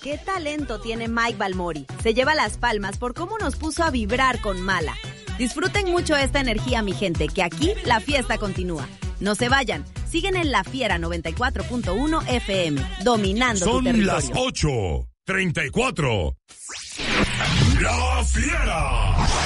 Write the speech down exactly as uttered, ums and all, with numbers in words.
qué talento tiene Mike Balmori. Se lleva las palmas por cómo nos puso a vibrar con Mala. Disfruten mucho esta energía, mi gente, que aquí la fiesta continúa. No se vayan, siguen en La Fiera noventa y cuatro punto uno F M, dominando Son tu territorio. las ocho treinta y cuatro. La Fiera.